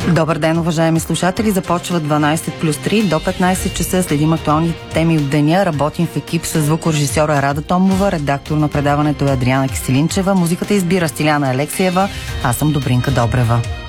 Добър ден, уважаеми слушатели. Започва 12 плюс 3 до 15 часа. Следим актуални теми от деня. Работим в екип с звукорежисьора Рада Томова, редактор на предаването е Адриана Киселинчева. Музиката избира Стиляна Алексиева. Аз съм Добринка Добрева.